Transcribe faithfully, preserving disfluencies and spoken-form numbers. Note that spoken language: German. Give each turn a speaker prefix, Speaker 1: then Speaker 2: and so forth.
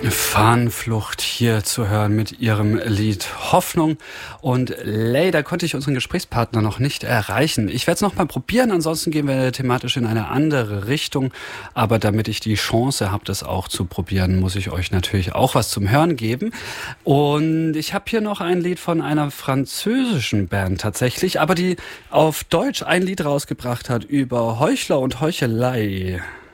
Speaker 1: Fahnenflucht hier zu hören mit ihrem Lied Hoffnung. Und leider konnte ich unseren Gesprächspartner noch nicht erreichen. Ich werde es noch mal probieren, ansonsten gehen wir thematisch in eine andere Richtung. Aber damit ich die Chance habe, das auch zu probieren, muss ich euch natürlich auch was zum Hören geben. Und ich habe hier noch ein Lied von einer französischen Band tatsächlich, aber die auf Deutsch ein Lied rausgebracht hat über Heuchler und Heuchelei.